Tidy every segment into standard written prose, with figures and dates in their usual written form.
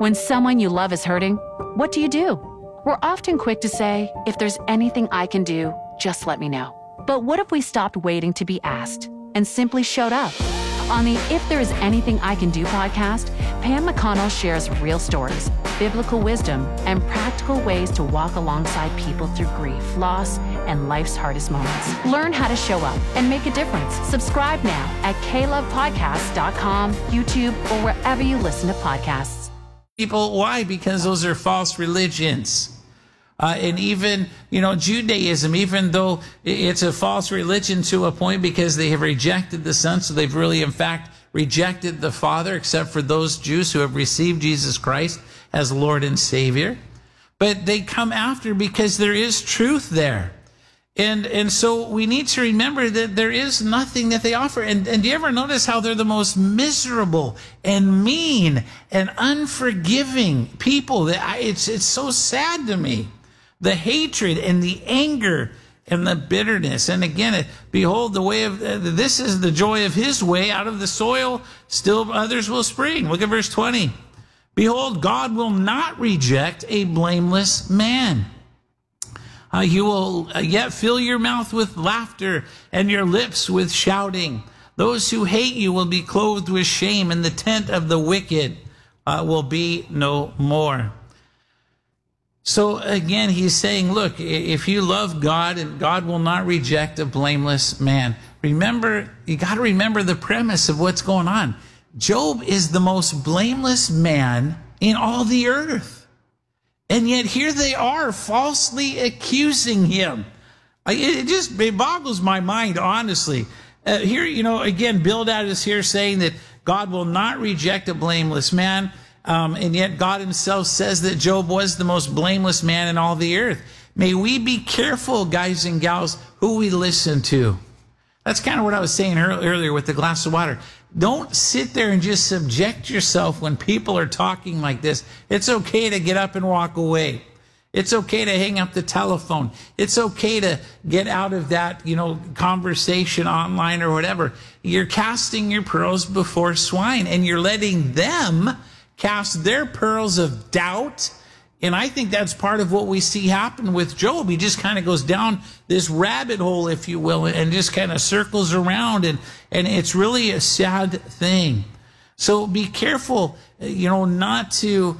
When someone you love is hurting, what do? We're often quick to say, if there's anything I can do, just let me know. But what if we stopped waiting to be asked and simply showed up? On the If There Is Anything I Can Do podcast, Pam McConnell shares real stories, biblical wisdom, and practical ways to walk alongside people through grief, loss, and life's hardest moments. Learn how to show up and make a difference. Subscribe now at klovepodcasts.com, YouTube, or wherever you listen to podcasts. People, why? Because those are false religions. And even, Judaism, even though it's a false religion to a point because they have rejected the Son, so they've really, in fact, rejected the Father, except for those Jews who have received Jesus Christ as Lord and Savior. But they come after because there is truth there. And so we need to remember that there is nothing that they offer. And do you ever notice how they're the most miserable and mean and unforgiving people? It's so sad to me. The hatred and the anger and the bitterness. And again, behold, the way of this is the joy of his way. Out of the soil, still others will spring. Look at verse 20. Behold, God will not reject a blameless man. You will yet fill your mouth with laughter and your lips with shouting. Those who hate you will be clothed with shame, and the tent of the wicked will be no more. So again, he's saying, look, if you love God, and God will not reject a blameless man. Remember, you got to remember the premise of what's going on. Job is the most blameless man in all the earth. And yet here they are falsely accusing him. It boggles my mind, honestly. Here, again, Bildad is here saying that God will not reject a blameless man. And yet God himself says that Job was the most blameless man in all the earth. May we be careful, guys and gals, who we listen to. That's kind of what I was saying earlier with the glass of water. Don't sit there and just subject yourself when people are talking like this. It's okay to get up and walk away. It's okay to hang up the telephone. It's okay to get out of that, conversation online or whatever. You're casting your pearls before swine, and you're letting them cast their pearls of doubt. And I think that's part of what we see happen with Job. He just kind of goes down this rabbit hole, if you will, and just kind of circles around. And it's really a sad thing. So be careful, not to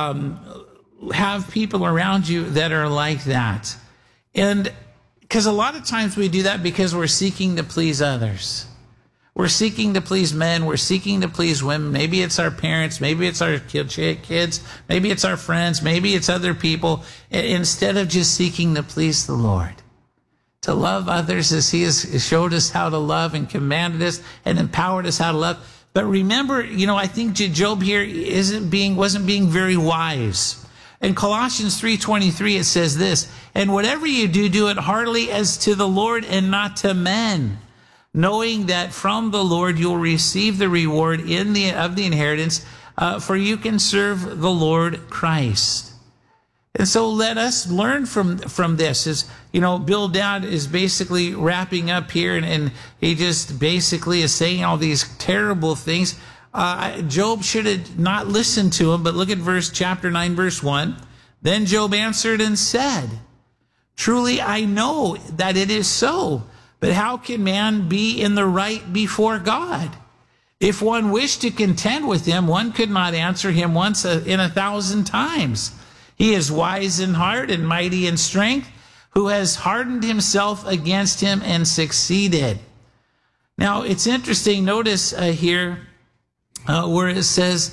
have people around you that are like that. And because a lot of times we do that because we're seeking to please others. We're seeking to please men. We're seeking to please women. Maybe it's our parents. Maybe it's our kids. Maybe it's our friends. Maybe it's other people. Instead of just seeking to please the Lord. To love others as he has showed us how to love and commanded us and empowered us how to love. But remember, I think Job here wasn't being very wise. In Colossians 3:23, it says this, and whatever you do, do it heartily as to the Lord and not to men, knowing that from the Lord you'll receive the reward of the inheritance, for you can serve the Lord Christ. And so let us learn from this. As Bildad is basically wrapping up here, and he just basically is saying all these terrible things. Job should have not listened to him, but look at chapter 9, verse 1. Then Job answered and said, truly I know that it is so. But how can man be in the right before God? If one wished to contend with him, one could not answer him once in 1,000 times. He is wise in heart and mighty in strength, who has hardened himself against him and succeeded. Now, it's interesting. Notice here where it says,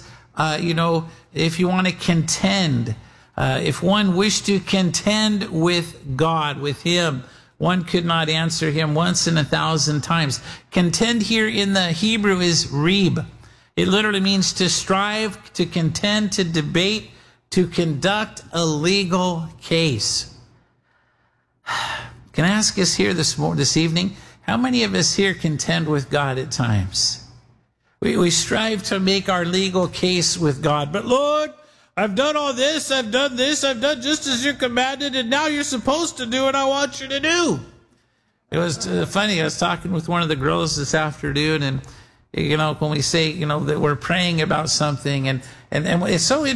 if you want to contend, if one wished to contend with God, with him, one could not answer him once in 1,000 times. Contend here in the Hebrew is rib. It literally means to strive, to contend, to debate, to conduct a legal case. Can I ask us here this evening, how many of us here contend with God at times? We strive to make our legal case with God. But Lord, I've done all this, I've done just as you commanded, and now you're supposed to do what I want you to do. It was funny, I was talking with one of the girls this afternoon, and when we say, that we're praying about something, and it's so